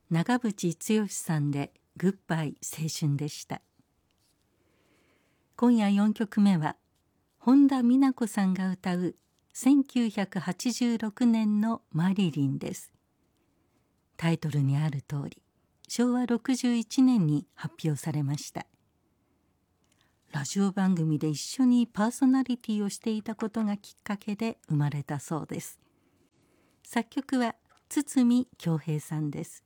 長渕剛さんでグッバイ青春でした。今夜4曲目は本田美奈子さんが歌う1986年のマリリンです。タイトルにある通り昭和61年に発表されました。ラジオ番組で一緒にパーソナリティをしていたことがきっかけで生まれたそうです。作曲は筒美京平さんです。